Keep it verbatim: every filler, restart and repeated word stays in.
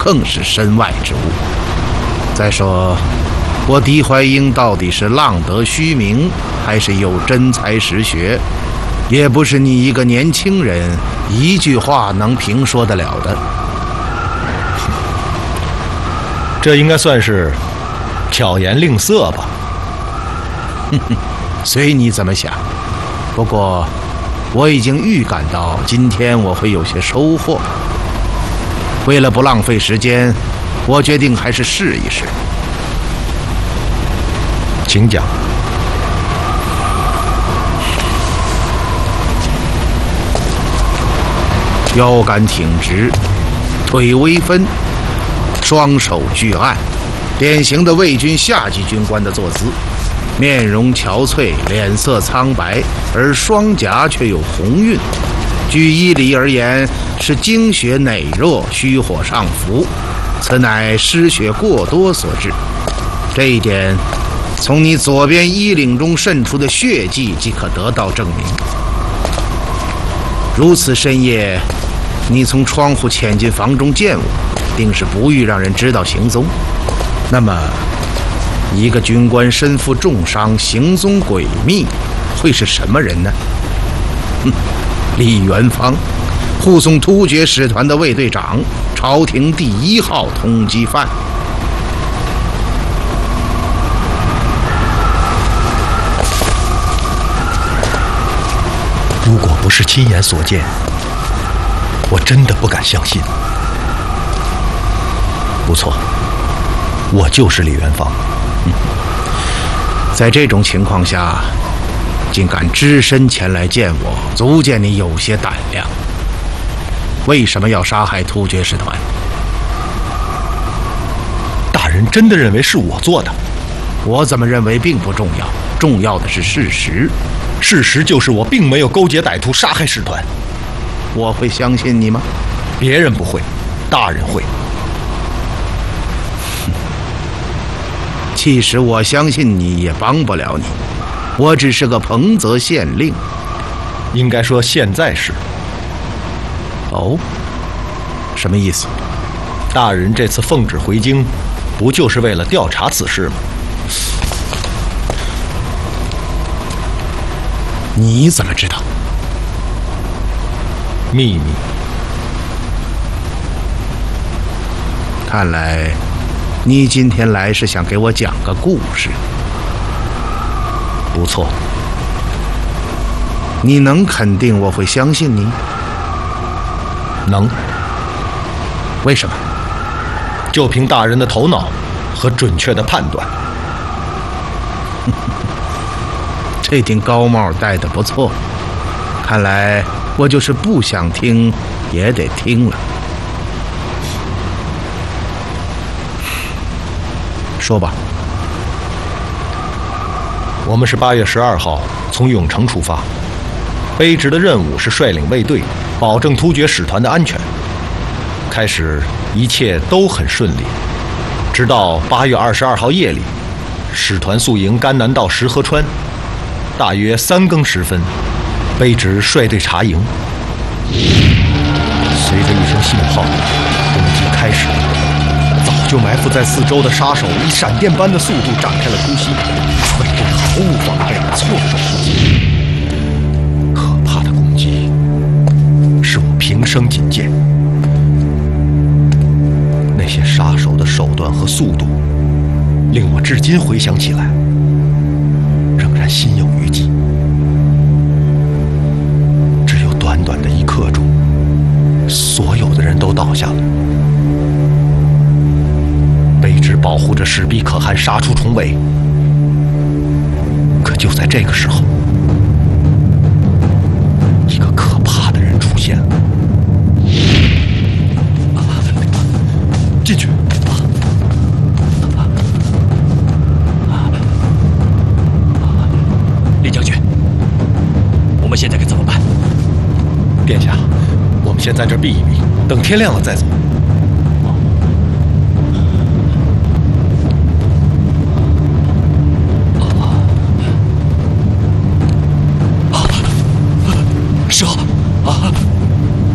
更是身外之物。再说，我狄怀英到底是浪得虚名，还是有真才实学，也不是你一个年轻人一句话能评说得了的。 这应该算是巧言令色吧。 哼哼，随你怎么想。不过我已经预感到今天我会有些收获。为了不浪费时间，我决定还是试一试。 请讲。 腰杆挺直，腿微分，双手举案，典型的魏军下级军官的坐姿。面容憔悴，脸色苍白，而双颊却有红晕。据医理而言，是精血馁弱，虚火上浮，此乃失血过多所致。这一点，从你左边衣领中渗出的血迹即可得到证明。如此深夜，你从窗户潜进房中见我，定是不欲让人知道行踪。那么，一个军官身负重伤，行踪诡秘，会是什么人呢？哼，李元芳，护送突厥使团的卫队长，朝廷第一号通缉犯。 如果不是亲眼所见，我真的不敢相信。不错，我就是李元芳。 在这种情况下，竟敢只身前来见我，足见你有些胆量。为什么要杀害突厥使团？ 大人真的认为是我做的？ 我怎么认为并不重要，重要的是事实。 事实就是我并没有勾结歹徒杀害使团。 我会相信你吗？ 别人不会，大人会。 其实我相信你也帮不了你，我只是个彭泽县令。 应该说现在是。 哦，什么意思？ 大人这次奉旨回京，不就是为了调查此事吗？ 你怎么知道？ 秘密。 看来你今天来是想给我讲个故事。 不错。 你能肯定我会相信你？ 能。 为什么？ 就凭大人的头脑和准确的判断。 这顶高帽戴得不错，看来我就是不想听也得听了。说吧。 我们是八月十二号从永城出发，卑职的任务是率领卫队，保证突厥使团的安全。开始一切都很顺利，直到八月二十二号夜里，使团宿营甘南道石河川。大约三更时分，卑职率队查营。随着一声信号，攻击开始。早就埋伏在四周的杀手以闪电般的速度展开了突袭，卫队毫无防备，措手不及。可怕的攻击使我平生仅见。那些杀手的手段和速度，令我至今回想起来，仍然心有余悸。只有短短的一刻钟，所有的人都倒下了。卑职保护着势必可汗杀出重围，可就在这个时候，一个可怕的人出现了。进去。 李将军，我们现在该怎么办？ 殿下，我们先在这儿避一避，等天亮了再走。